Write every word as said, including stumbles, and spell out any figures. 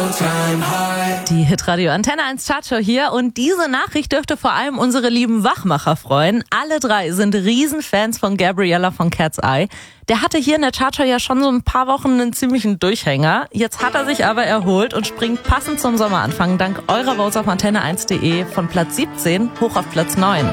Die Hitradio Antenne eins Chartshow hier und diese Nachricht dürfte vor allem unsere lieben Wachmacher freuen. Alle drei sind Riesenfans von Gabriella von Cat's Eye. Der hatte hier in der Chartshow ja schon so ein paar Wochen einen ziemlichen Durchhänger. Jetzt hat er sich aber erholt und springt passend zum Sommeranfang dank eurer Votes auf antenne eins punkt de von Platz siebzehn hoch auf Platz neun.